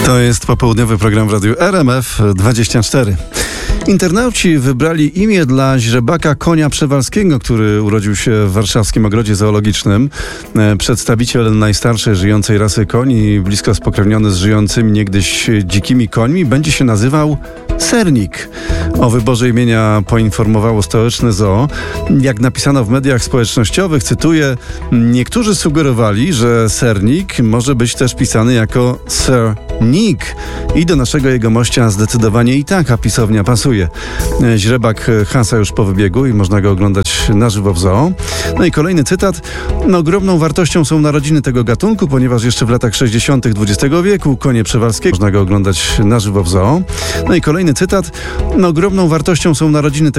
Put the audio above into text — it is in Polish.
To jest popołudniowy program w Radiu RMF24. Internauci wybrali imię dla źrebaka konia przewalskiego, który urodził się w warszawskim ogrodzie zoologicznym. Przedstawiciel najstarszej żyjącej rasy koni, blisko spokrewniony z żyjącymi niegdyś dzikimi końmi, będzie się nazywał Sernik. O wyborze imienia poinformowało stołeczne zoo. Jak napisano w mediach społecznościowych, cytuję, niektórzy sugerowali, że Sernik może być też pisany jako Sir Nick i do naszego jegomościa zdecydowanie i taka pisownia pasuje. Źrebak hasa już po wybiegu i można go oglądać na żywo w zoo. No i kolejny cytat. Ogromną wartością są narodziny tego gatunku, ponieważ jeszcze w latach 60. XX wieku konie przewalskie można go oglądać na żywo w zoo. No i kolejny cytat. Ogromną wartością są narodziny